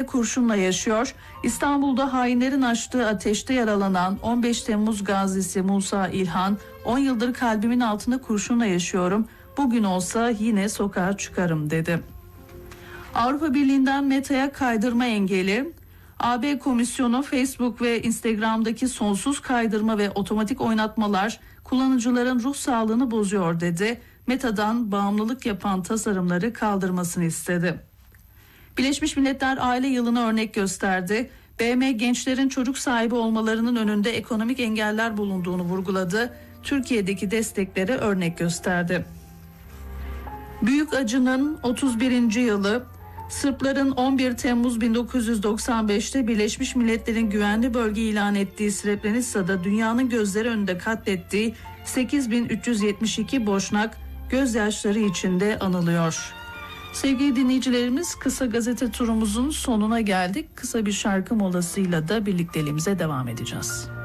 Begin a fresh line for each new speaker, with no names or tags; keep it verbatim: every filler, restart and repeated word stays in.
kurşunla yaşıyor. İstanbul'da hainlerin açtığı ateşte yaralanan on beş Temmuz gazisi Musa İlhan, on yıldır kalbimin altında kurşunla yaşıyorum. Bugün olsa yine sokağa çıkarım dedi. Avrupa Birliği'nden Meta'ya kaydırma engeli. A B Komisyonu Facebook ve Instagram'daki sonsuz kaydırma ve otomatik oynatmalar kullanıcıların ruh sağlığını bozuyor dedi. Meta'dan bağımlılık yapan tasarımları kaldırmasını istedi. Birleşmiş Milletler Aile Yılı'na örnek gösterdi. B M gençlerin çocuk sahibi olmalarının önünde ekonomik engeller bulunduğunu vurguladı. Türkiye'deki destekleri örnek gösterdi. Büyük acının otuz birinci yılı. Sırpların on bir Temmuz bin dokuz yüz doksan beşte Birleşmiş Milletler'in güvenli bölge ilan ettiği Srebrenica'da dünyanın gözleri önünde katlettiği sekiz bin üç yüz yetmiş iki Boşnak gözyaşları içinde anılıyor. Sevgili dinleyicilerimiz, kısa gazete turumuzun sonuna geldik. Kısa bir şarkı molasıyla da birlikteliğimize devam edeceğiz.